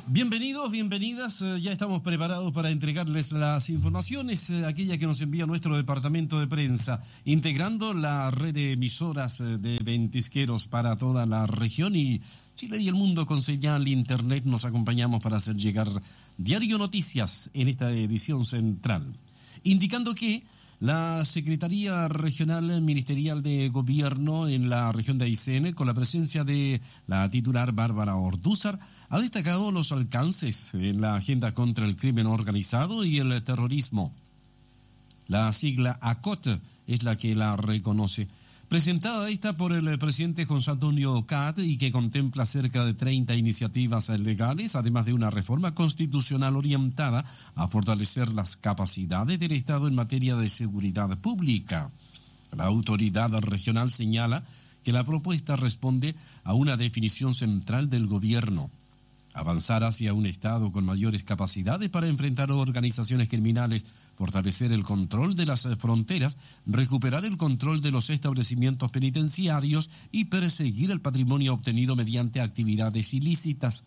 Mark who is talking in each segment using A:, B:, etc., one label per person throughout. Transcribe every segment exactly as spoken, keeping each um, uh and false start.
A: Bienvenidos, bienvenidas, eh, ya estamos preparados para entregarles las informaciones, eh, aquella que nos envía nuestro departamento de prensa, integrando la red de emisoras eh, de ventisqueros para toda la región y Chile y el mundo con señal internet. Nos acompañamos para hacer llegar Diario Noticias en esta edición central, indicando que la Secretaría Regional Ministerial de Gobierno en la región de Aysén, con la presencia de la titular Bárbara Ortúzar, ha destacado los alcances en la agenda contra el crimen organizado y el terrorismo. La sigla A C O T es la que la reconoce. Presentada esta por el presidente José Antonio Cat y que contempla cerca de treinta iniciativas legales, además de una reforma constitucional orientada a fortalecer las capacidades del Estado en materia de seguridad pública. La autoridad regional señala que la propuesta responde a una definición central del gobierno: avanzar hacia un Estado con mayores capacidades para enfrentar organizaciones criminales, fortalecer el control de las fronteras, recuperar el control de los establecimientos penitenciarios y perseguir el patrimonio obtenido mediante actividades ilícitas.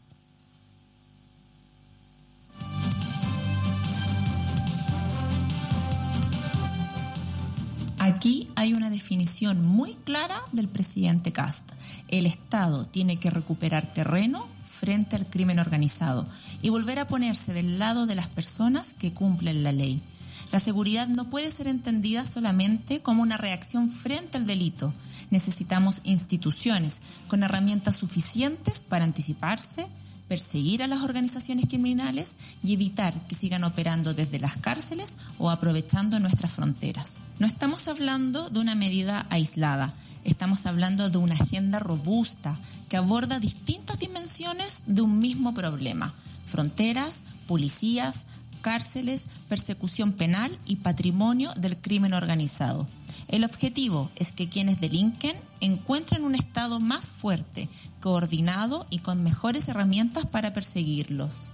B: Aquí hay una definición muy clara del presidente Kast. El Estado tiene que recuperar terreno frente al crimen organizado y volver a ponerse del lado de las personas que cumplen la ley. La seguridad no puede ser entendida solamente como una reacción frente al delito. Necesitamos instituciones con herramientas suficientes para anticiparse, perseguir a las organizaciones criminales y evitar que sigan operando desde las cárceles o aprovechando nuestras fronteras. No estamos hablando de una medida aislada, estamos hablando de una agenda robusta que aborda distintas dimensiones de un mismo problema: fronteras, policías, cárceles, persecución penal y patrimonio del crimen organizado. El objetivo es que quienes delinquen encuentren un Estado más fuerte, coordinado y con mejores herramientas para perseguirlos.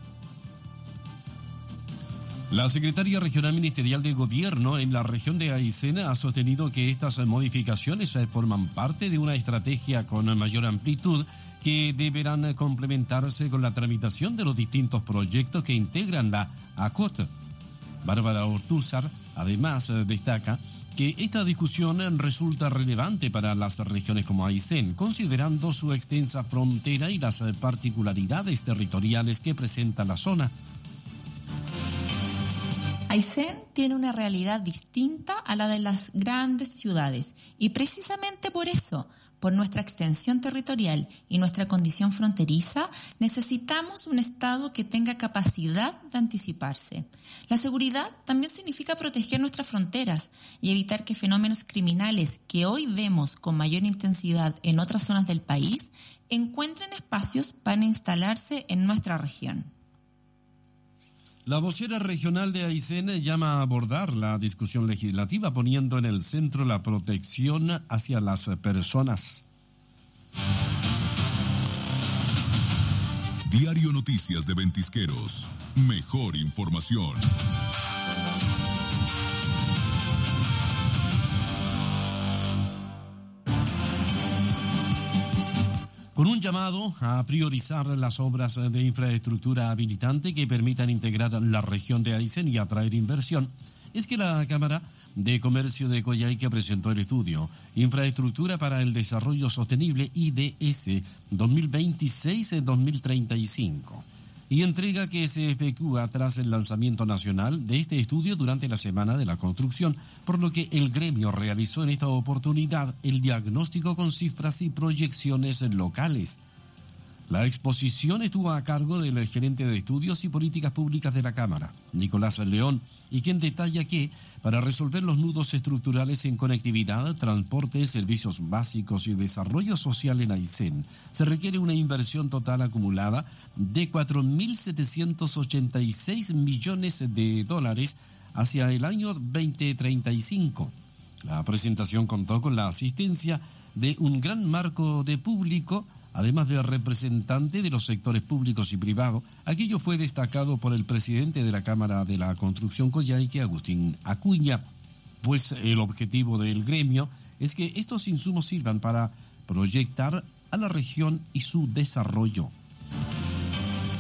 A: La Secretaría Regional Ministerial de Gobierno en la región de Aysén ha sostenido que estas modificaciones forman parte de una estrategia con mayor amplitud que deberán complementarse con la tramitación de los distintos proyectos que integran la A C O T. Bárbara Ortúzar además destaca que esta discusión resulta relevante para las regiones como Aysén, considerando su extensa frontera y las particularidades territoriales que presenta la zona.
B: Aysén tiene una realidad distinta a la de las grandes ciudades y precisamente por eso, por nuestra extensión territorial y nuestra condición fronteriza, necesitamos un Estado que tenga capacidad de anticiparse. La seguridad también significa proteger nuestras fronteras y evitar que fenómenos criminales que hoy vemos con mayor intensidad en otras zonas del país encuentren espacios para instalarse en nuestra región.
A: La vocera regional de Aysén llama a abordar la discusión legislativa poniendo en el centro la protección hacia las personas.
C: Diario Noticias de Ventisqueros. Mejor información.
A: Con un llamado a priorizar las obras de infraestructura habilitante que permitan integrar la región de Aysén y atraer inversión, es que la Cámara de Comercio de Coyhaique presentó el estudio Infraestructura para el Desarrollo Sostenible I D S dos mil veintiséis a dos mil treinta y cinco y entrega que se efectúa tras el lanzamiento nacional de este estudio durante la Semana de la Construcción, por lo que el gremio realizó en esta oportunidad el diagnóstico con cifras y proyecciones locales. La exposición estuvo a cargo del gerente de Estudios y Políticas Públicas de la Cámara, Nicolás León, y quien detalla que para resolver los nudos estructurales en conectividad, transporte, servicios básicos y desarrollo social en Aysén, se requiere una inversión total acumulada de cuatro mil setecientos ochenta y seis millones de dólares hacia el año veinte treinta y cinco. La presentación contó con la asistencia de un gran marco de público, además de representante de los sectores públicos y privados. Aquello fue destacado por el presidente de la Cámara de la Construcción Coyhaique, Agustín Acuña, pues el objetivo del gremio es que estos insumos sirvan para proyectar a la región y su desarrollo.
D: Bueno,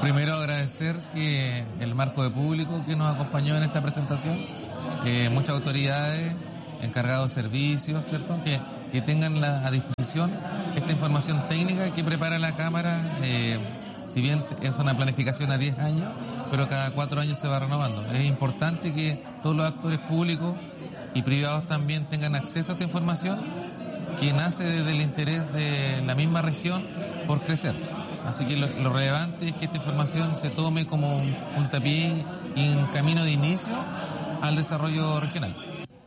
D: Primero agradecer que el marco de público que nos acompañó en esta presentación, eh, muchas autoridades, encargados de servicios, ¿cierto?, que, que tengan la, a disposición esta información técnica que prepara la Cámara, eh, si bien es una planificación a diez años, pero cada cuatro años se va renovando. Es importante que todos los actores públicos y privados también tengan acceso a esta información que nace desde el interés de la misma región por crecer. Así que lo, lo relevante es que esta información se tome como un puntapié y un camino de inicio al desarrollo regional.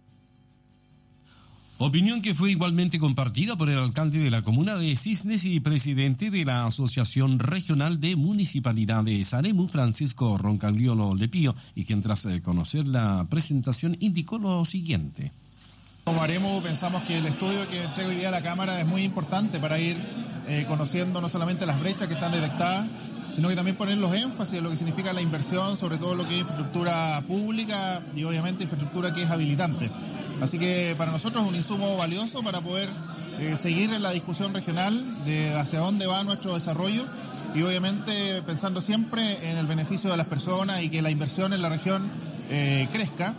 A: Opinión que fue igualmente compartida por el alcalde de la comuna de Cisnes y presidente de la Asociación Regional de Municipalidades Aremu, Francisco Roncagliolo Lepío, y quien tras conocer la presentación indicó lo siguiente.
E: Como Aremu pensamos que el estudio que entrega hoy día la Cámara es muy importante para ir eh, conociendo no solamente las brechas que están detectadas, sino que también poner los énfasis en lo que significa la inversión, sobre todo lo que es infraestructura pública y obviamente infraestructura que es habilitante. Así que para nosotros es un insumo valioso para poder eh, seguir en la discusión regional de hacia dónde va nuestro desarrollo y obviamente pensando siempre en el beneficio de las personas y que la inversión en la región eh, crezca.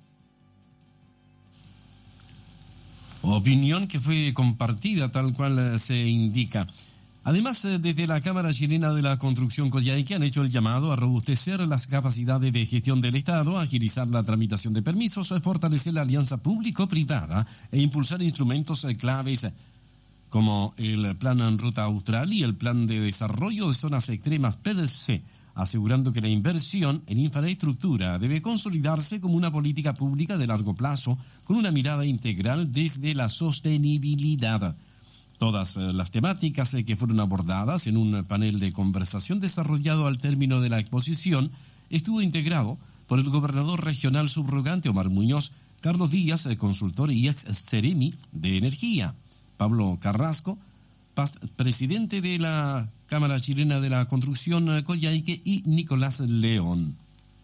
A: Opinión que fue compartida tal cual se indica. Además, desde la Cámara Chilena de la Construcción Coyhaique han hecho el llamado a robustecer las capacidades de gestión del Estado, agilizar la tramitación de permisos, fortalecer la alianza público-privada e impulsar instrumentos claves como el Plan Ruta Austral y el Plan de Desarrollo de Zonas Extremas P D C, asegurando que la inversión en infraestructura debe consolidarse como una política pública de largo plazo con una mirada integral desde la sostenibilidad. Todas las temáticas que fueron abordadas en un panel de conversación desarrollado al término de la exposición estuvo integrado por el gobernador regional subrogante Omar Muñoz, Carlos Díaz, consultor y ex Ceremi de Energía, Pablo Carrasco, presidente de la Cámara Chilena de la Construcción Coyhaique, y Nicolás León.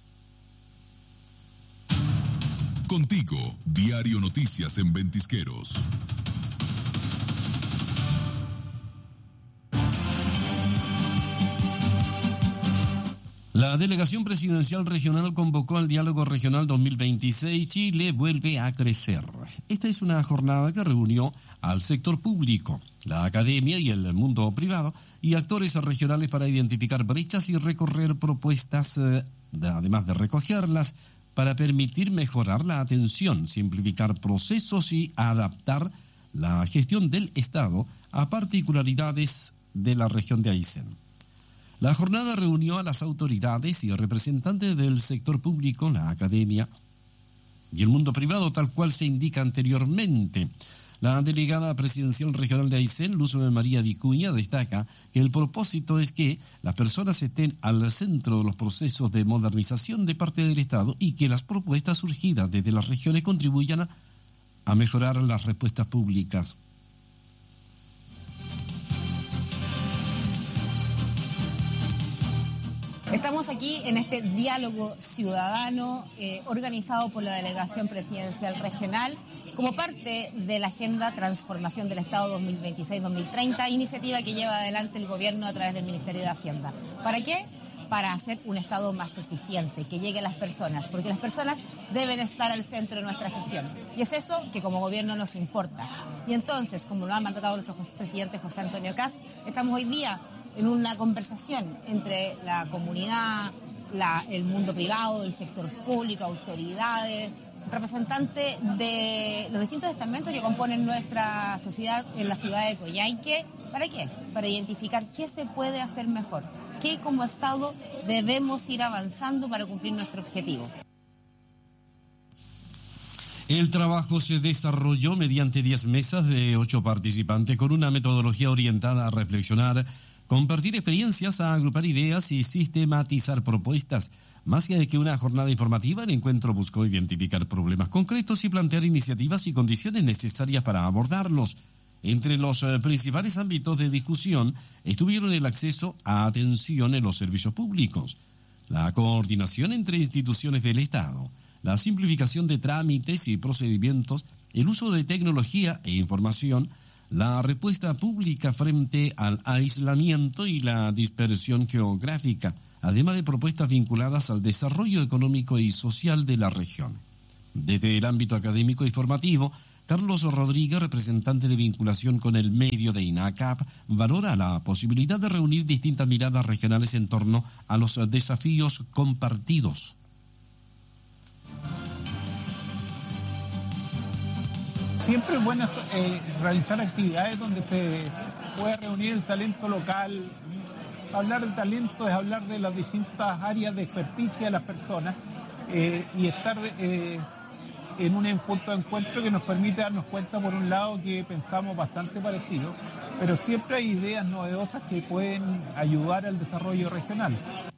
C: Contigo, Diario Noticias en Ventisqueros.
A: La Delegación Presidencial Regional convocó al Diálogo Regional dos mil veintiséis. Chile vuelve a crecer. Esta es una jornada que reunió al sector público, la academia y el mundo privado y actores regionales para identificar brechas y recorrer propuestas, eh, de, además de recogerlas, para permitir mejorar la atención, simplificar procesos y adaptar la gestión del Estado a particularidades de la región de Aysén. La jornada reunió a las autoridades y representantes del sector público, la academia y el mundo privado, tal cual se indica anteriormente. La delegada presidencial regional de Aysén, Luz María Vicuña, destaca que el propósito es que las personas estén al centro de los procesos de modernización de parte del Estado y que las propuestas surgidas desde las regiones contribuyan a, a mejorar las respuestas públicas.
F: Estamos aquí en este diálogo ciudadano eh, organizado por la Delegación Presidencial Regional como parte de la Agenda Transformación del Estado dos mil veintiséis dos mil treinta, iniciativa que lleva adelante el gobierno a través del Ministerio de Hacienda. ¿Para qué? Para hacer un Estado más eficiente, que llegue a las personas, porque las personas deben estar al centro de nuestra gestión. Y es eso que como gobierno nos importa. Y entonces, como lo ha mandatado nuestro presidente José Antonio Kast, estamos hoy día en una conversación entre la comunidad, la, el mundo privado, el sector público, autoridades, representantes de los distintos estamentos que componen nuestra sociedad en la ciudad de Coyhaique. ¿Para qué? Para identificar qué se puede hacer mejor, qué como Estado debemos ir avanzando para cumplir nuestro objetivo.
A: El trabajo se desarrolló mediante diez mesas de ocho participantes con una metodología orientada a reflexionar, compartir experiencias, a agrupar ideas y sistematizar propuestas. Más que una jornada informativa, el encuentro buscó identificar problemas concretos y plantear iniciativas y condiciones necesarias para abordarlos. Entre los eh, principales ámbitos de discusión estuvieron el acceso a atención en los servicios públicos, la coordinación entre instituciones del Estado, la simplificación de trámites y procedimientos, el uso de tecnología e información, la respuesta pública frente al aislamiento y la dispersión geográfica, además de propuestas vinculadas al desarrollo económico y social de la región. Desde el ámbito académico y formativo, Carlos Rodríguez, representante de vinculación con el medio de INACAP, valora la posibilidad de reunir distintas miradas regionales en torno a los desafíos compartidos.
G: Siempre es bueno eh, realizar actividades donde se pueda reunir el talento local. Hablar de talento es hablar de las distintas áreas de experticia de las personas eh, y estar eh, en un punto de encuentro que nos permite darnos cuenta, por un lado, que pensamos bastante parecido, pero siempre hay ideas novedosas que pueden ayudar al desarrollo regional.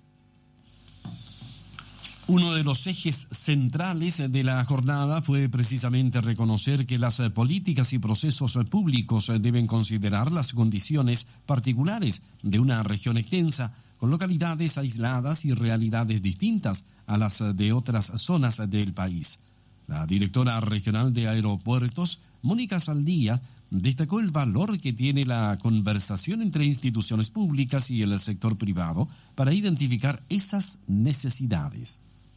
A: Uno de los ejes centrales de la jornada fue precisamente reconocer que las políticas y procesos públicos deben considerar las condiciones particulares de una región extensa, con localidades aisladas y realidades distintas a las de otras zonas del país. La directora regional de Aeropuertos, Mónica Saldía, destacó el valor que tiene la conversación entre instituciones públicas y el sector privado para identificar esas necesidades.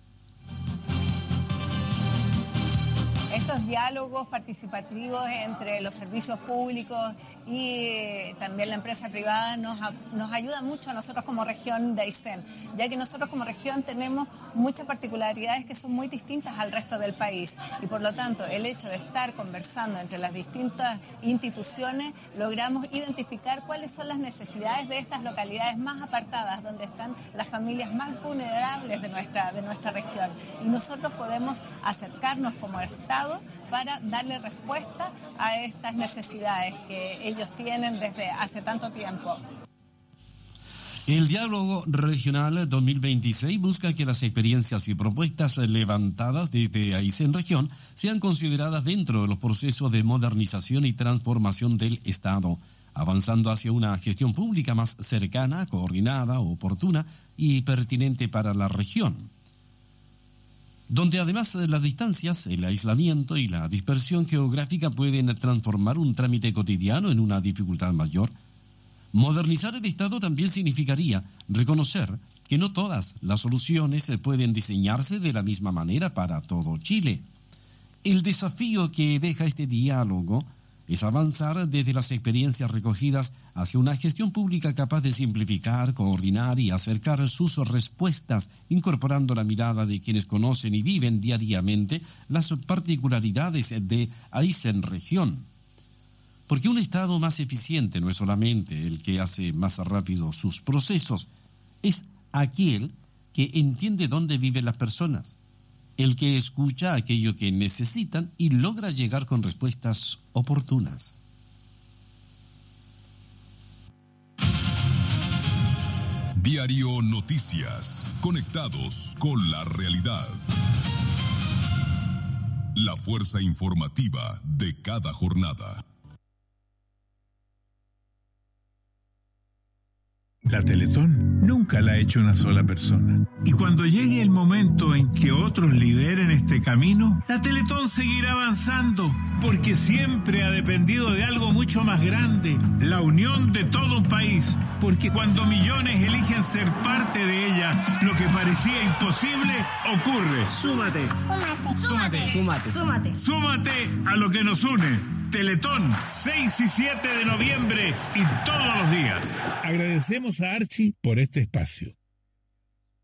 F: Estos diálogos participativos entre los servicios públicos y también la empresa privada nos, nos ayuda mucho a nosotros como región de Aysén, ya que nosotros como región tenemos muchas particularidades que son muy distintas al resto del país y por lo tanto el hecho de estar conversando entre las distintas instituciones logramos identificar cuáles son las necesidades de estas localidades más apartadas, donde están las familias más vulnerables de nuestra, de nuestra región, y nosotros podemos acercarnos como Estado para darle respuesta a estas necesidades que ellos tienen desde hace tanto tiempo.
A: El Diálogo Regional dos mil veintiséis busca que las experiencias y propuestas levantadas desde Aysén Región sean consideradas dentro de los procesos de modernización y transformación del Estado, avanzando hacia una gestión pública más cercana, coordinada, oportuna y pertinente para la región, donde además las distancias, el aislamiento y la dispersión geográfica pueden transformar un trámite cotidiano en una dificultad mayor. Modernizar el Estado también significaría reconocer que no todas las soluciones pueden diseñarse de la misma manera para todo Chile. El desafío que deja este diálogo es avanzar desde las experiencias recogidas hacia una gestión pública capaz de simplificar, coordinar y acercar sus respuestas, incorporando la mirada de quienes conocen y viven diariamente las particularidades de Aysén Región. Porque un Estado más eficiente no es solamente el que hace más rápido sus procesos, es aquel que entiende dónde viven las personas, el que escucha aquello que necesitan y logra llegar con respuestas oportunas.
C: Diario Noticias, conectados con la realidad. La fuerza informativa de cada jornada.
H: La Teletón nunca la ha hecho una sola persona. Y cuando llegue el momento en que otros lideren este camino, la Teletón seguirá avanzando, porque siempre ha dependido de algo mucho más grande, la unión de todo un país. Porque cuando millones eligen ser parte de ella, lo que parecía imposible ocurre.
I: Súmate. Súmate. Súmate. Súmate.
H: Súmate a lo que nos une. Teletón, seis y siete de noviembre y todos los días. Agradecemos a Archie por este espacio.